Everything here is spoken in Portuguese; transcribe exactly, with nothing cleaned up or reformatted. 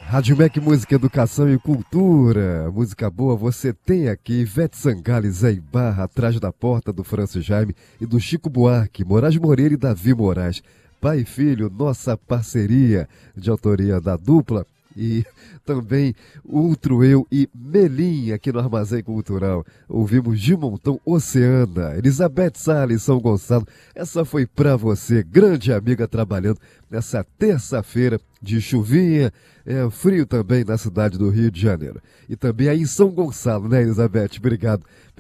Rádio M E C Música, Educação e Cultura. Música boa você tem aqui. Ivete Sangalo e Zé Ibarra, Atrás da Porta, do Francis Jaime e do Chico Buarque, Moraes Moreira e Davi Moraes. Pai e Filho, nossa parceria, de autoria da dupla. E também Outro Eu e Melim, aqui no Armazém Cultural. Ouvimos de montão Oceana, Elizabeth Salles, São Gonçalo. Essa foi pra você, grande amiga, trabalhando nessa terça-feira de chuvinha, é frio também na cidade do Rio de Janeiro. E também aí em São Gonçalo, né, Elizabeth? Obrigado